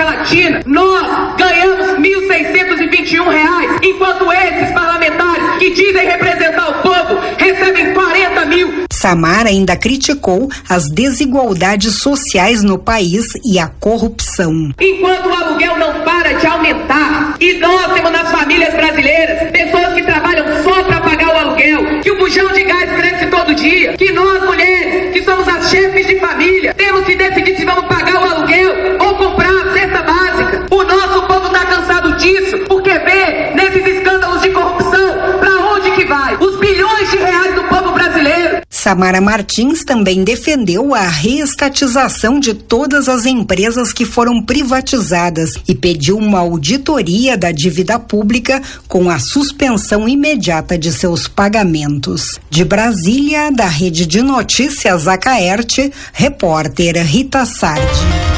América Latina. Nós ganhamos R$1.621, enquanto esses parlamentares que dizem representar o povo recebem 40 mil. Samara ainda criticou as desigualdades sociais no país e a corrupção. Enquanto o aluguel não para de aumentar, e nós temos nas famílias brasileiras pessoas que trabalham só para pagar o aluguel, que o bujão de gás cresce todo dia, que nós mulheres, que somos as chefes de família, temos que decidir se vamos pagar o aluguel ou comprar a cesta básica. O nosso povo está cansado disso, porque vê nesses escândalos de corrupção para onde que vai os bilhões de reais do povo brasileiro. Samara Martins também defendeu a reestatização de todas as empresas que foram privatizadas e pediu uma auditoria da dívida pública com a suspensão imediata de seus pagamentos. De Brasília, da Rede de Notícias Acaerte, repórter Rita Sardi.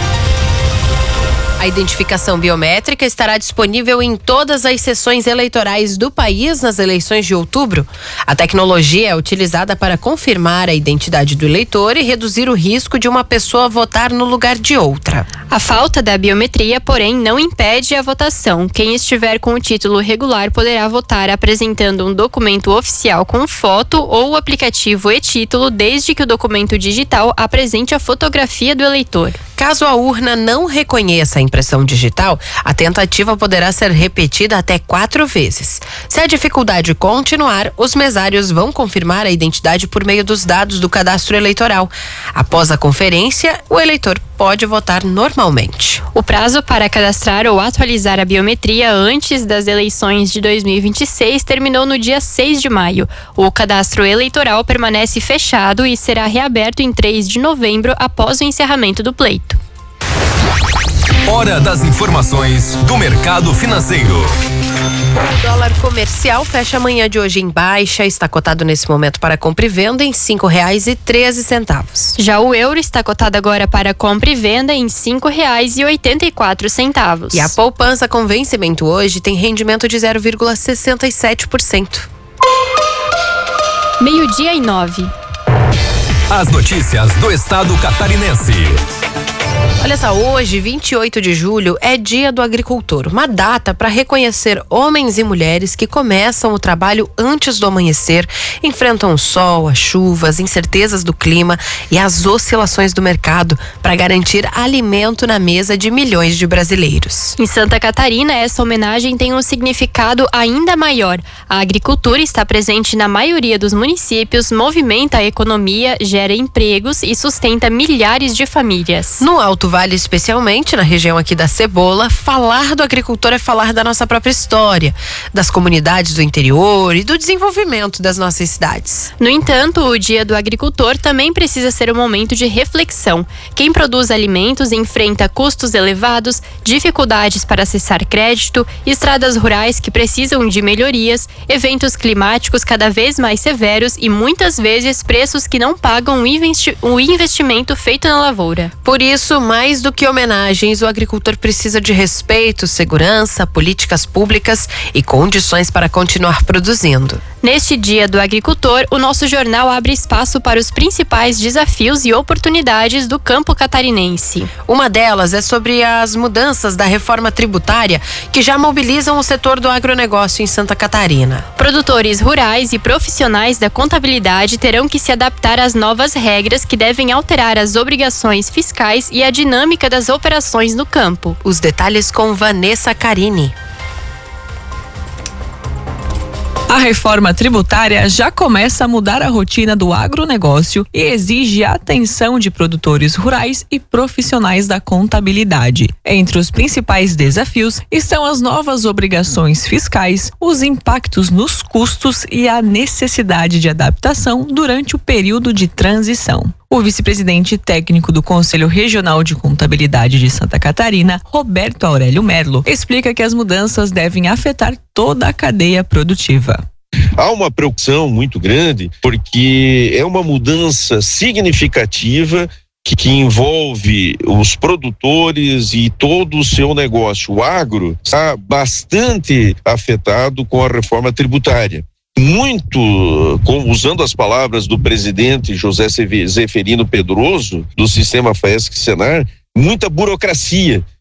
A identificação biométrica estará disponível em todas as sessões eleitorais do país nas eleições de outubro. A tecnologia é utilizada para confirmar a identidade do eleitor e reduzir o risco de uma pessoa votar no lugar de outra. A falta da biometria, porém, não impede a votação. Quem estiver com o título regular poderá votar apresentando um documento oficial com foto ou o aplicativo e-título, desde que o documento digital apresente a fotografia do eleitor. Caso a urna não reconheça a impressão digital, a tentativa poderá ser repetida até 4 vezes. Se a dificuldade continuar, os mesários vão confirmar a identidade por meio dos dados do cadastro eleitoral. Após a conferência, o eleitor pode votar normalmente. O prazo para cadastrar ou atualizar a biometria antes das eleições de 2026 terminou no dia 6 de maio. O cadastro eleitoral permanece fechado e será reaberto em 3 de novembro após o encerramento do pleito. Hora das informações do mercado financeiro. O dólar comercial fecha amanhã de hoje em baixa, está cotado nesse momento para compra e venda em R$5,13. Já o euro está cotado agora para compra e venda em R$5,84. E a poupança com vencimento hoje tem rendimento de 0,67%. 12:09. As notícias do estado catarinense. Olha só, hoje, 28 de julho, é Dia do Agricultor, uma data para reconhecer homens e mulheres que começam o trabalho antes do amanhecer, enfrentam o sol, as chuvas, as incertezas do clima e as oscilações do mercado para garantir alimento na mesa de milhões de brasileiros. Em Santa Catarina, essa homenagem tem um significado ainda maior. A agricultura está presente na maioria dos municípios, movimenta a economia, gera empregos e sustenta milhares de famílias. No Alto Vale, especialmente na região aqui da Cebola, falar do agricultor é falar da nossa própria história, das comunidades do interior e do desenvolvimento das nossas cidades. No entanto, o Dia do Agricultor também precisa ser um momento de reflexão. Quem produz alimentos enfrenta custos elevados, dificuldades para acessar crédito, estradas rurais que precisam de melhorias, eventos climáticos cada vez mais severos e muitas vezes preços que não pagam o investimento feito na lavoura. Por isso, mais do que homenagens, o agricultor precisa de respeito, segurança, políticas públicas e condições para continuar produzindo. Neste Dia do Agricultor, o nosso jornal abre espaço para os principais desafios e oportunidades do campo catarinense. Uma delas é sobre as mudanças da reforma tributária que já mobilizam o setor do agronegócio em Santa Catarina. Produtores rurais e profissionais da contabilidade terão que se adaptar às novas regras que devem alterar as obrigações fiscais e a dinâmica das operações no campo. Os detalhes com Vanessa Carini. A reforma tributária já começa a mudar a rotina do agronegócio e exige a atenção de produtores rurais e profissionais da contabilidade. Entre os principais desafios estão as novas obrigações fiscais, os impactos nos custos e a necessidade de adaptação durante o período de transição. O vice-presidente técnico do Conselho Regional de Contabilidade de Santa Catarina, Roberto Aurélio Merlo, explica que as mudanças devem afetar toda a cadeia produtiva. Há uma preocupação muito grande porque é uma mudança significativa que envolve os produtores e todo o seu negócio. O agro está bastante afetado com a reforma tributária. Muito, usando as palavras do presidente José Zeferino Pedroso, do sistema FAESC-Senar, muita burocracia.